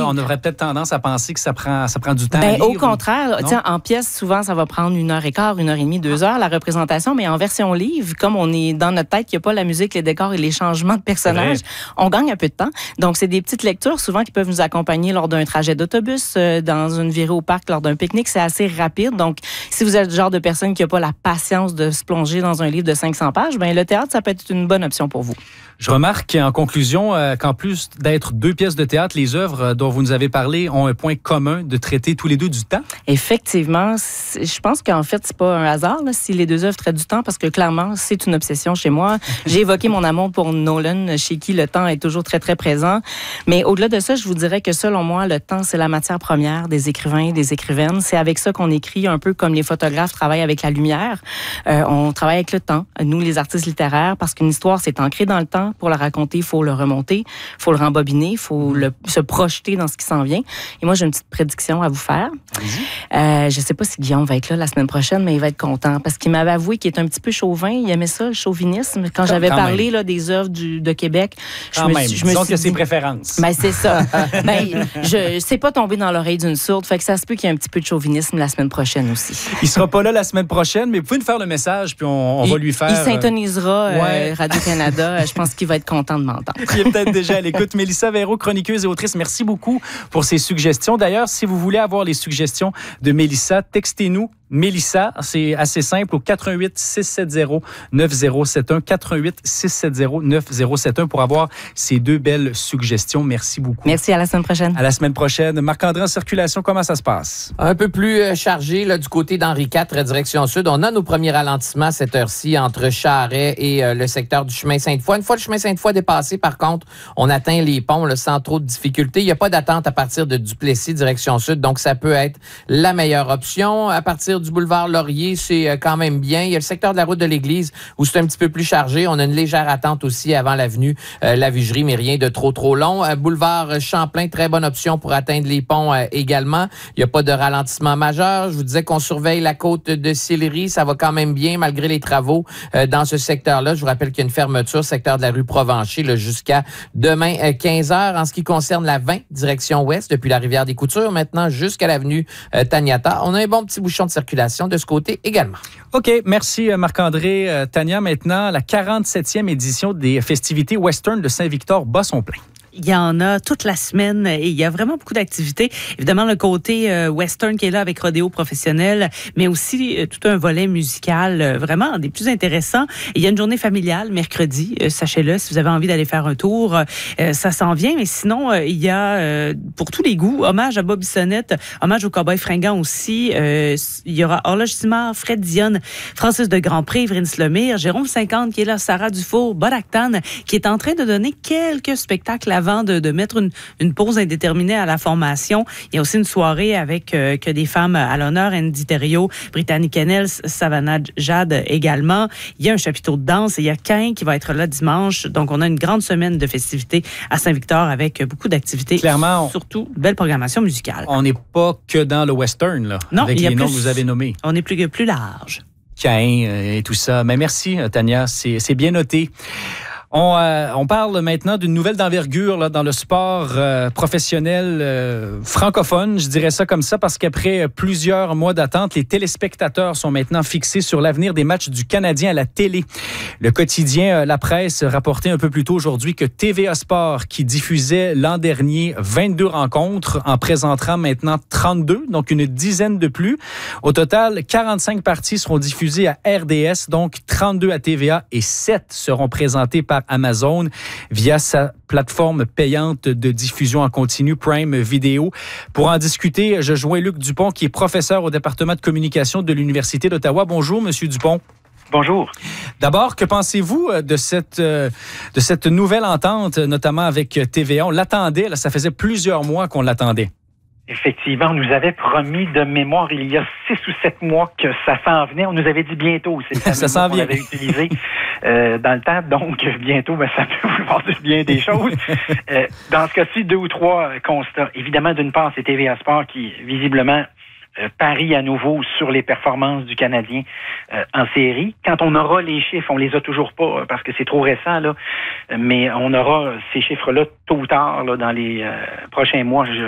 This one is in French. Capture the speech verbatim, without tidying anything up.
on aurait peut-être tendance à penser que ça prend, ça prend du temps Ben, à lire. au contraire, ou... en pièce, souvent, ça va prendre une heure et quart, une heure et demie, deux heures, la représentation, mais en version livre, comme on est dans notre tête qu'il n'y a pas la musique, les décors et les changements de personnages, on gagne un peu de temps. Donc, c'est des petites lectures, souvent, qui peuvent nous accompagner lors d'un trajet d'autobus, euh, dans une virée au parc, lors d'un pique-nique. C'est assez rapide. Donc, si vous êtes le genre de personne qui n'a pas la patience de se plonger dans un livre de cinq cents pages, ben le théâtre, ça peut être une bonne option pour vous. Je remarque en conclusion euh, qu'en plus d'être deux pièces de théâtre, les œuvres dont vous nous avez parlé ont un point commun de traiter tous les deux du temps. Effectivement. Je pense qu'en fait, c'est pas un hasard là, si les deux œuvres traitent du temps, parce que clairement, c'est une obsession chez moi. J'ai évoqué mon amour pour Nolan, chez qui le temps est toujours très, très présent. Mais au-delà de ça, je vous dirais que selon moi, le temps, c'est la matière première des écrivains et des écrivaines. C'est avec ça qu'on écrit, un peu comme les photographes travaillent avec la lumière. Euh, on travaille avec le temps, nous, les artistes littéraires, parce qu'une histoire, c'est ancré dans le temps. Pour la raconter, il faut le remonter, il faut le rembobiner, il faut le, se projeter dans ce qui s'en vient. Et moi, j'ai une petite prédiction à vous faire. Euh, je ne sais pas si Guillaume va être là la semaine prochaine, mais il va être content parce qu'il m'avait avoué qu'il est un petit peu chauvin. Il aimait ça, le chauvinisme. Quand, quand j'avais quand parlé là, des œuvres du, de Québec, quand je me, même. Je me Disons suis que dit, ses préférences. Ben, c'est ça. ben, je sais pas tomber dans l'oreille d'une sourde. Fait que ça se peut qu'il y ait un petit peu de chauvinisme la semaine prochaine aussi. Il sera pas là la semaine prochaine, mais vous pouvez nous faire le message puis on, on il, va lui faire. Il syntonisera euh, ouais. Radio-Canada. Je pense qu'il va être content de m'entendre. Il est peut-être déjà à l'écoute. Mélissa Véro, chroniqueuse et autrice, merci beaucoup pour ces suggestions. D'ailleurs, si vous voulez avoir les suggestions de Mélissa, textez-nous Mélissa, c'est assez simple, au quatre un huit, six sept zéro, neuf zéro sept un, quatre un huit, six sept zéro, neuf zéro sept un pour avoir ces deux belles suggestions. Merci beaucoup. Merci, à la semaine prochaine. À la semaine prochaine. Marc-André, en circulation, comment ça se passe? Un peu plus chargé là, du côté d'Henri quatre, direction sud. On a nos premiers ralentissements à cette heure-ci entre Charest et euh, le secteur du chemin Sainte-Foy. Une fois le chemin Sainte-Foy dépassé, par contre, on atteint les ponts là, sans trop de difficultés. Il n'y a pas d'attente à partir de Duplessis, direction sud, donc ça peut être la meilleure option. À partir du boulevard Laurier, c'est quand même bien. Il y a le secteur de la route de l'Église où c'est un petit peu plus chargé. On a une légère attente aussi avant l'avenue euh, La Vigerie, mais rien de trop, trop long. Euh, boulevard Champlain, très bonne option pour atteindre les ponts euh, également. Il n'y a pas de ralentissement majeur. Je vous disais qu'on surveille la côte de Sillery. Ça va quand même bien malgré les travaux euh, dans ce secteur-là. Je vous rappelle qu'il y a une fermeture, secteur de la rue Provencher, là, jusqu'à demain euh, quinze heures. En ce qui concerne la vingt, direction ouest, depuis la rivière des Coutures, maintenant jusqu'à l'avenue euh, Taniata. On a un bon petit bouchon de circulation de ce côté également. OK, merci Marc-André. Euh, Tania, maintenant, la quarante-septième édition des festivités western de Saint-Victor bat son plein. Il y en a toute la semaine et il y a vraiment beaucoup d'activités. Évidemment, le côté euh, western qui est là avec rodéo professionnel, mais aussi euh, tout un volet musical euh, vraiment des plus intéressants. Et il y a une journée familiale mercredi, euh, sachez-le, si vous avez envie d'aller faire un tour, euh, ça s'en vient. Mais sinon, euh, il y a euh, pour tous les goûts, hommage à Bob Bissonnette, hommage au Cowboy fringant aussi. Euh, il y aura Horloge Simard, Fred Dionne, Francis de Grandpré, Vince Lemire, Jérôme cinquante qui est là, Sarah Dufour, Bodactan qui est en train de donner quelques spectacles avant de, de mettre une, une pause indéterminée à la formation. Il y a aussi une soirée avec euh, que des femmes à l'honneur, Andy Thériault, Brittany Kennels, Savannah Jade également. Il y a un chapiteau de danse et il y a Quin qui va être là dimanche. Donc, on a une grande semaine de festivités à Saint-Victor avec beaucoup d'activités. Clairement, on... surtout belle programmation musicale. On n'est pas que dans le western, là, non, avec il y a les plus, noms que vous avez nommés. On est plus, plus large. Quin euh, et tout ça. Mais merci, Tania, c'est, c'est bien noté. On, euh, on parle maintenant d'une nouvelle d'envergure là, dans le sport euh, professionnel euh, francophone, je dirais ça comme ça, parce qu'après plusieurs mois d'attente, les téléspectateurs sont maintenant fixés sur l'avenir des matchs du Canadien à la télé. Le quotidien euh, La Presse rapportait un peu plus tôt aujourd'hui que T V A Sport, qui diffusait l'an dernier vingt-deux rencontres, en présentera maintenant trente-deux, donc une dizaine de plus. Au total, quarante-cinq parties seront diffusées à R D S, donc trente-deux à T V A et sept seront présentées par Amazon via sa plateforme payante de diffusion en continu Prime Video. Pour en discuter, je joins Luc Dupont, qui est professeur au département de communication de l'Université d'Ottawa. Bonjour, Monsieur Dupont. Bonjour. D'abord, que pensez-vous de cette, de cette nouvelle entente, notamment avec T V A? On l'attendait, là, ça faisait plusieurs mois qu'on l'attendait. Effectivement, on nous avait promis de mémoire il y a six ou sept mois que ça s'en venait. On nous avait dit bientôt. C'est le ça s'en vient. qu'on avait utilisé euh, dans le temps. Donc, bientôt, ben, ça peut vouloir dire bien des choses. euh, dans ce cas-ci, deux ou trois constats. Évidemment, d'une part, c'est T V A Sport qui, visiblement, Euh, parie à nouveau sur les performances du Canadien euh, en série. Quand on aura les chiffres, on les a toujours pas parce que c'est trop récent, là, mais on aura ces chiffres-là tôt ou tard là, dans les euh, prochains mois. Je